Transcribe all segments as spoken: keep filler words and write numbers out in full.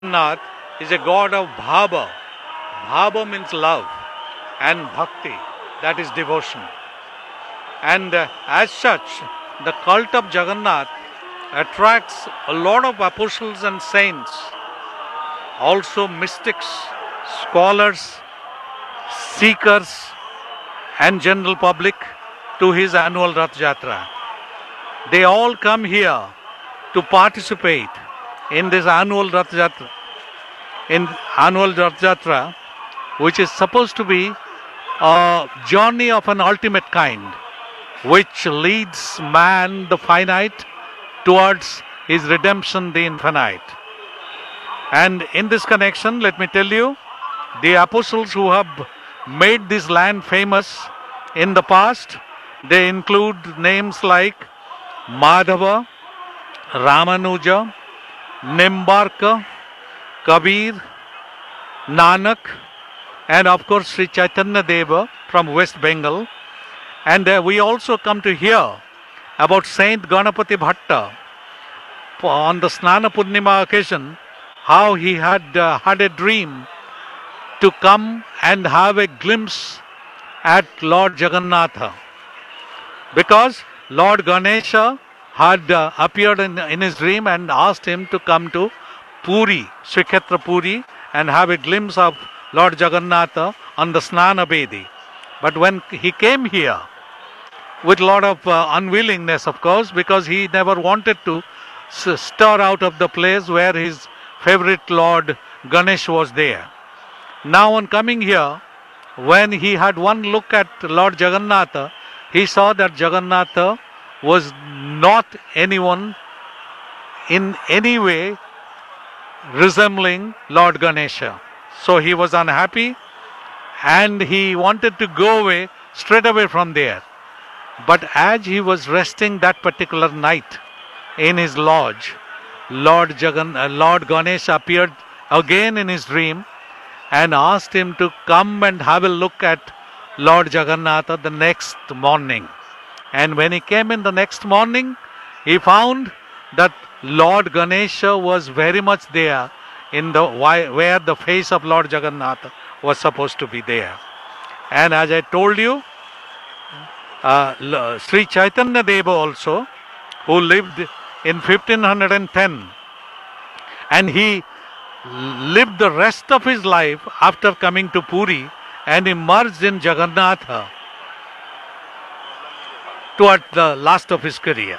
Jagannath is a god of bhava. Bhava means love, and bhakti, that is devotion. And uh, as such, the cult of Jagannath attracts a lot of apostles and saints, also mystics, scholars, seekers, and general public to his annual Rath Yatra. They all come here to participate in this annual Rath Yatra, in annual Rath Yatra, which is supposed to be a journey of an ultimate kind, which leads man, the finite, towards his redemption, the infinite. And in this connection, let me tell you, the apostles who have made this land famous in the past, they include names like Madhava, Ramanuja, Nimbarka, Kabir, Nanak, and of course Sri Chaitanya Deva from West Bengal. And uh, we also come to hear about Saint Ganapati Bhatta on the Snana Purnima occasion, how he had uh, had a dream to come and have a glimpse at Lord Jagannatha. Because Lord Ganesha had uh, appeared in, in his dream and asked him to come to Puri, Srikshetra Puri, and have a glimpse of Lord Jagannatha on the Snana Bedi. But when he came here, with a lot of uh, unwillingness, of course, because he never wanted to s- stir out of the place where his favorite Lord Ganesh was there. Now on coming here, when he had one look at Lord Jagannatha, he saw that Jagannatha was not anyone in any way resembling Lord Ganesha. So he was unhappy and he wanted to go away, straight away from there. But as he was resting that particular night in his lodge, Lord, Jagan, uh, Lord Ganesha appeared again in his dream and asked him to come and have a look at Lord Jagannatha the next morning. And when he came in the next morning, he found that Lord Ganesha was very much there in the where the face of Lord Jagannatha was supposed to be there. And as I told you, uh, Sri Chaitanya Deva also, who lived in fifteen ten, and he lived the rest of his life after coming to Puri and emerged in Jagannatha toward the last of his career.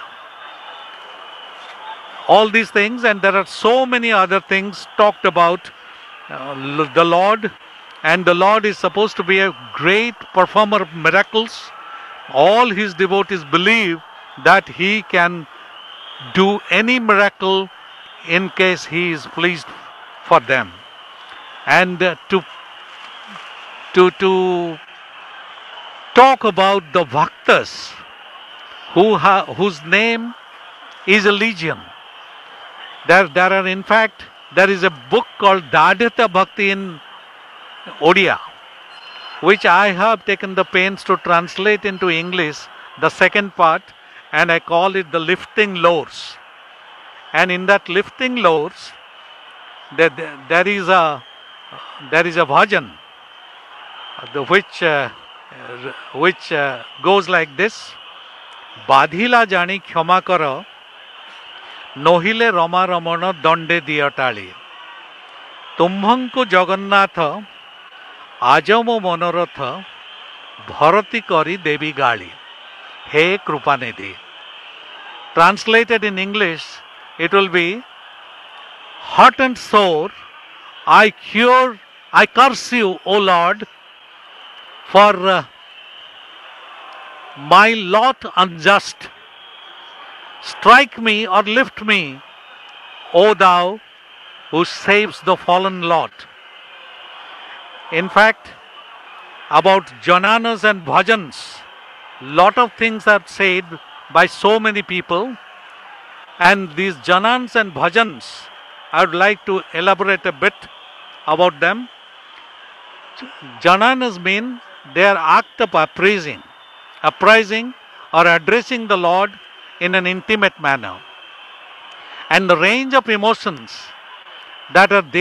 All these things, and there are so many other things talked about uh, the Lord, and the Lord is supposed to be a great performer of miracles. All his devotees believe that he can do any miracle in case he is pleased for them. And uh, to, to, to talk about the Bhaktas who ha, whose name is a legion. There, there are in fact, there is a book called Dadhita Bhakti in Odia, which I have taken the pains to translate into English, the second part, and I call it the lifting lores. And in that lifting lores, there, there is a there is a bhajan, the which uh, which uh, goes like this: Badhila jani khyama kara, nohile rama ramana dande diyatali. Tumbhanku Jagannatha ajamo monoratha bharati kari devi gali. He Krupanidhi. Translated in English, it will be, hot and sore, I cure, I curse you, O Lord, for uh, my lot unjust. Strike me or lift me, O thou who saves the fallen lot. In fact, about jananas and bhajans, lot of things are said by so many people, and these janans and bhajans, I would like to elaborate a bit about them. Jananas mean they are act of appraising, appraising or addressing the Lord in an intimate manner. And the range of emotions that are